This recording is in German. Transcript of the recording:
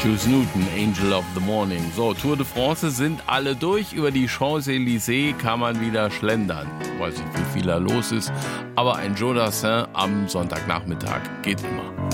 Jules Newton, Angel of the Morning. So, Tour de France sind alle durch. Über die Champs-Élysées kann man wieder schlendern. Ich weiß nicht, wie viel da los ist, aber ein Jodassin am Sonntagnachmittag geht immer.